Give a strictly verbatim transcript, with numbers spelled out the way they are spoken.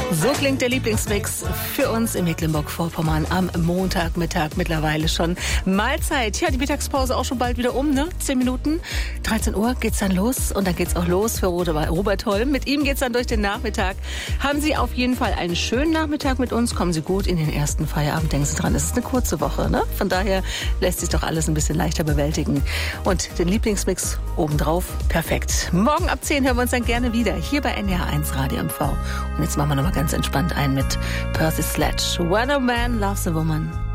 So klingt der Lieblingsmix für uns in Mecklenburg-Vorpommern am Montagmittag mittlerweile schon. Mahlzeit. Ja, die Mittagspause auch schon bald wieder um, ne? Zehn Minuten. dreizehn Uhr geht's dann los und dann geht's auch los für Robert Holm. Mit ihm geht's dann durch den Nachmittag. Haben Sie auf jeden Fall einen schönen Nachmittag mit uns. Kommen Sie gut in den ersten Feierabend. Denken Sie dran, es ist eine kurze Woche, ne? Von daher lässt sich doch alles ein bisschen leichter bewältigen. Und den Lieblingsmix obendrauf, perfekt. Morgen ab zehn hören wir uns dann gerne wieder hier bei N D R eins Radio M V. Und jetzt machen wir nochmal ganz entspannt ein mit Percy Sledge. When a man loves a woman.